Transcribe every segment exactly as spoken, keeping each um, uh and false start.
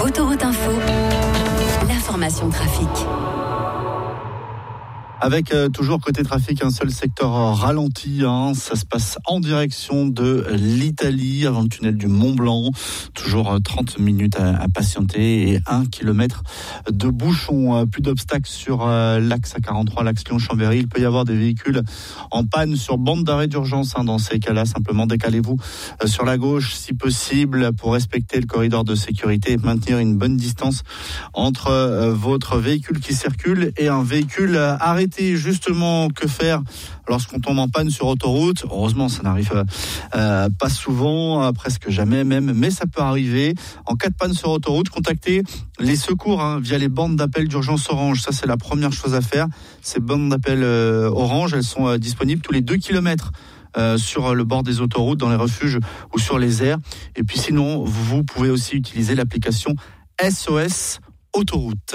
Autoroute Info, l'information trafic. Avec euh, toujours côté trafic un seul secteur euh, ralenti, hein. Ça se passe en direction de l'Italie, avant le tunnel du Mont Blanc. Toujours euh, trente minutes à, à patienter et un kilomètre de bouchon. Euh, plus d'obstacles sur euh, l'axe A quarante-trois, l'axe Lyon-Chambéry. Il peut y avoir des véhicules en panne sur bande d'arrêt d'urgence. Hein. Dans ces cas-là, simplement décalez-vous euh, sur la gauche si possible pour respecter le corridor de sécurité et maintenir une bonne distance entre euh, votre véhicule qui circule et un véhicule euh, arrêté. Justement, que faire lorsqu'on tombe en panne sur autoroute? Heureusement, ça n'arrive euh, pas souvent, euh, presque jamais même, mais ça peut arriver. En cas de panne sur autoroute, contactez les secours hein, via les bandes d'appel d'urgence Orange. Ça, c'est la première chose à faire. Ces bandes d'appel euh, Orange, elles sont euh, disponibles tous les deux kilomètres. Euh, sur le bord des autoroutes, dans les refuges ou sur les aires. Et puis sinon, vous pouvez aussi utiliser l'application S O S Autoroute.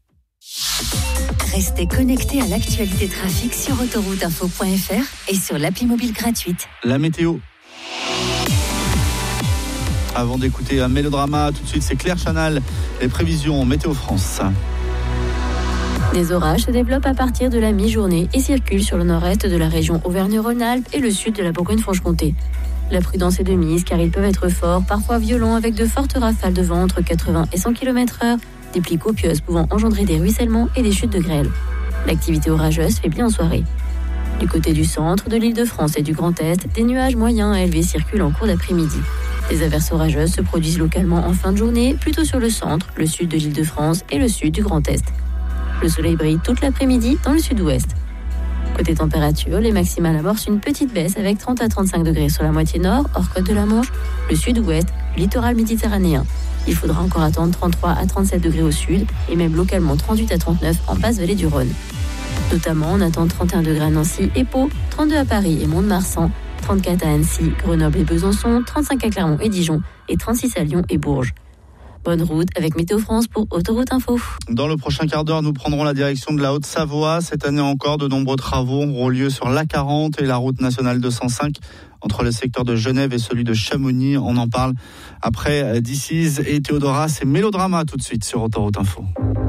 Restez connectés à l'actualité trafic sur autoroute info point f r et sur l'appli mobile gratuite. La météo. Avant d'écouter un mélodrama, tout de suite c'est Claire Chanal, les prévisions Météo France. Des orages se développent à partir de la mi-journée et circulent sur le nord-est de la région Auvergne-Rhône-Alpes et le sud de la Bourgogne-Franche-Comté. La prudence est de mise car ils peuvent être forts, parfois violents, avec de fortes rafales de vent entre quatre-vingts et cent kilomètres heure, des pluies copieuses pouvant engendrer des ruissellements et des chutes de grêle. L'activité orageuse fait bien en soirée. Du côté du centre, de l'Île-de-France et du Grand Est, des nuages moyens à élevés circulent en cours d'après-midi. Des averses orageuses se produisent localement en fin de journée, plutôt sur le centre, le sud de l'Île-de-France et le sud du Grand Est. Le soleil brille toute l'après-midi dans le sud-ouest. Côté température, les maximales amorcent une petite baisse avec trente à trente-cinq degrés sur la moitié nord, hors côte de la Manche, le sud-ouest, le littoral méditerranéen. Il faudra encore attendre trente-trois à trente-sept degrés au sud et même localement trente-huit à trente-neuf en basse vallée du Rhône. Notamment, on attend trente et un degrés à Nancy et Pau, trente-deux à Paris et Mont-de-Marsan, trente-quatre à Annecy, Grenoble et Besançon, trente-cinq à Clermont et Dijon et trente-six à Lyon et Bourges. Bonne route avec Météo France pour Autoroute Info. Dans le prochain quart d'heure, nous prendrons la direction de la Haute-Savoie. Cette année encore, de nombreux travaux auront lieu sur l'A quarante et la route nationale deux cent cinq entre le secteur de Genève et celui de Chamonix. On en parle après This Is et Théodora. C'est mélodrama tout de suite sur Autoroute Info.